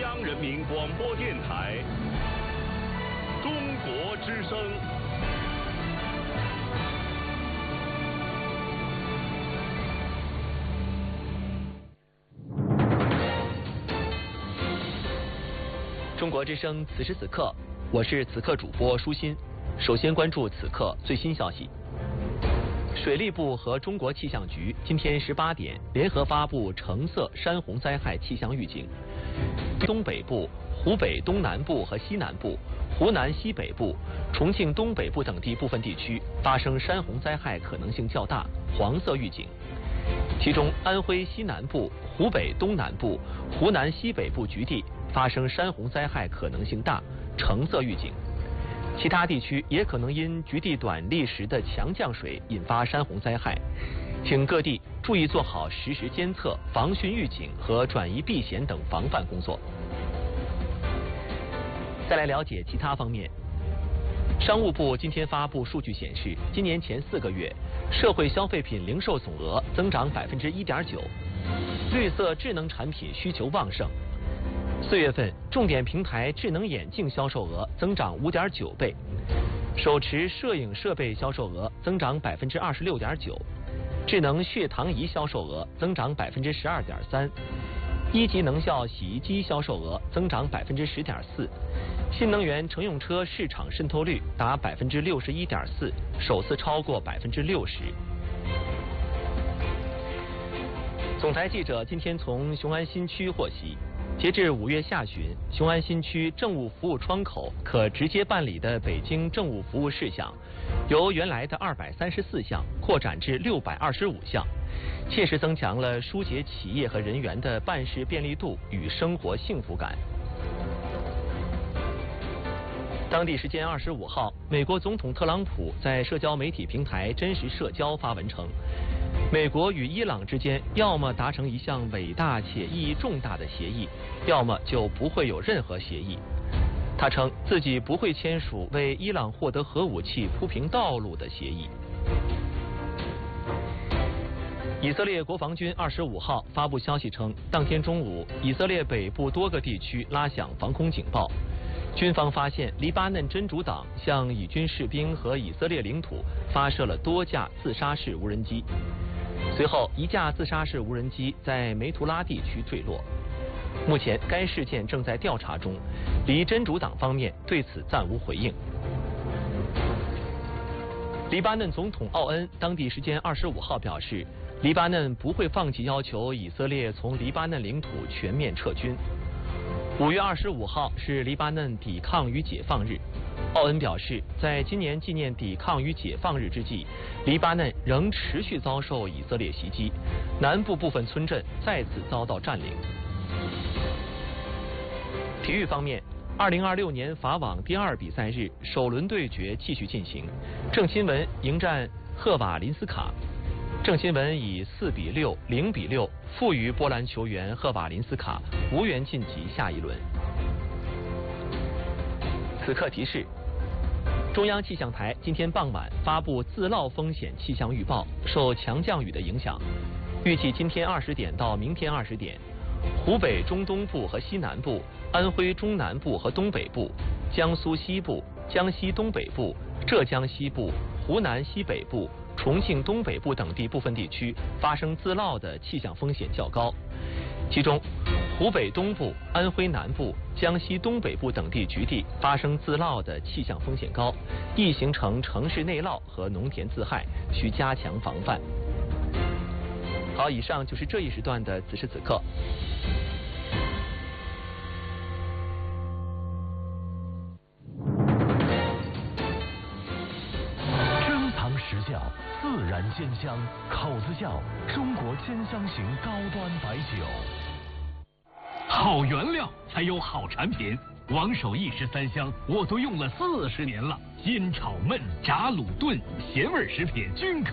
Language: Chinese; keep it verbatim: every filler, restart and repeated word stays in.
央人民广播电台中国之声。 中国之声，此时此刻，我是此刻主播舒心。首先关注此刻最新消息。水利部和中国气象局今天十八点联合发布橙色山洪灾害气象预警，东北部、湖北东南部和西南部、湖南西北部、重庆东北部等地部分地区发生山洪灾害可能性较大，黄色预警。其中，安徽西南部、湖北东南部、湖南西北部局地发生山洪灾害可能性大，橙色预警。其他地区也可能因局地短历时的强降水引发山洪灾害，请各地注意做好实时监测、防汛预警和转移避险等防范工作。再来了解其他方面。商务部今天发布数据显示，今年前四个月，社会消费品零售总额增长百分之一点九，绿色智能产品需求旺盛。四月份，重点平台智能眼镜销售额增长五点九倍，手持摄影设备销售额增长百分之二十六点九，智能血糖仪销售额增长百分之十二点三，一级能效洗衣机销售额增长百分之十点四，新能源乘用车市场渗透率达百分之六十一点四，首次超过百分之六十。总台记者今天从雄安新区获悉，截至五月下旬，雄安新区政务服务窗口可直接办理的北京政务服务事项，由原来的二百三十四项扩展至六百二十五项，切实增强了疏解企业和人员的办事便利度与生活幸福感。当地时间二十五号，美国总统特朗普在社交媒体平台真实社交发文称，美国与伊朗之间要么达成一项伟大且意义重大的协议，要么就不会有任何协议。他称自己不会签署为伊朗获得核武器铺平道路的协议。以色列国防军二十五号发布消息称，当天中午，以色列北部多个地区拉响防空警报。军方发现黎巴嫩真主党向以军士兵和以色列领土发射了多架自杀式无人机。随后，一架自杀式无人机在梅图拉地区坠落。目前，该事件正在调查中，黎真主党方面对此暂无回应。黎巴嫩总统奥恩当地时间二十五号表示，黎巴嫩不会放弃要求以色列从黎巴嫩领土全面撤军。五月二十五号是黎巴嫩抵抗与解放日。奥恩表示，在今年纪念抵抗与解放日之际，黎巴嫩仍持续遭受以色列袭击，南部部分村镇再次遭到占领。体育方面，二零二六年法网第二比赛日首轮对决继续进行，郑钦文迎战赫瓦林斯卡。郑钦文以四比六、零比六负于波兰球员赫瓦林斯卡，无缘晋级下一轮。此刻提示：中央气象台今天傍晚发布自涝风险气象预报，受强降雨的影响，预计今天二十点到明天二十点，湖北中东部和西南部、安徽中南部和东北部、江苏西部、江西东北部、浙江西部、湖南西北部、重庆东北部等地部分地区发生自涝的气象风险较高，其中湖北东部、安徽南部、江西东北部等地局地发生自涝的气象风险高，易形成城市内涝和农田自害，需加强防范。好，以上就是这一时段的此时此刻。 珍藏实窖，自然鲜香，口子窖，中国鲜香型高端白酒。 好原料才有好产品，王守义十三香我都用了四十年了，煎炒焖炸卤炖咸味食品均可